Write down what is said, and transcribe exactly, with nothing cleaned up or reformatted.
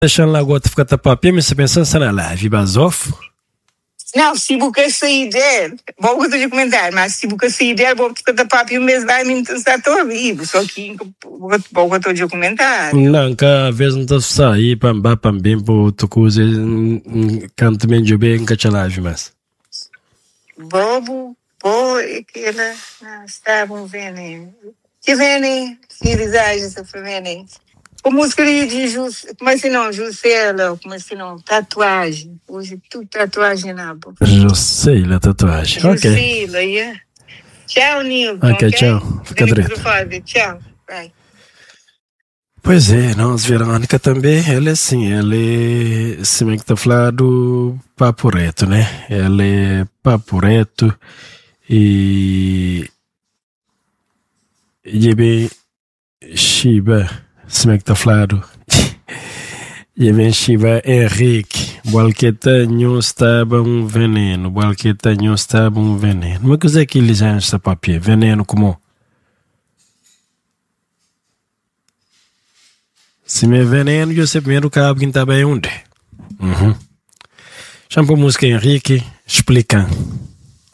deixando lá agora ficar tapapia, mas você pensando se na live, basof? Não, se você sair dele, bom que eu estou a comentar, mas se você sair dele, vou ficar tapapia, mas vai me estar todo vivo, só que bom que eu estou a comentar. Não, cada vez não estou a sair para me para bem para outra coisa, canto bem de bem, que a live, mas. Bobo, pô, aquela, não, estavam vendo, que vendo, que eles agem, essa vendo. Como escrevi de Jus, como assim não, Juscela, como assim não, tatuagem. Hoje tudo tatuagem na boca. Juscela, tatuagem. Ok. Juscela, yeah. Tchau, Nilton. Ok, okay? Tchau. Fica direito. Tchau. Bye. Pois é, nós, Verônica também, ela é assim, ela é, se bem que tá falando papo reto, né? Ela é papo reto e. E bem, Shiba. Se bem que está falando. E vem Shiva Henrique. Qualquer não estava um veneno. Qualquer não estava um veneno. Mas que é que eles já essa papel? Veneno como? Se me é veneno, eu sei primeiro que alguém está bem onde? Uhum. Chama para a música Henrique explicando.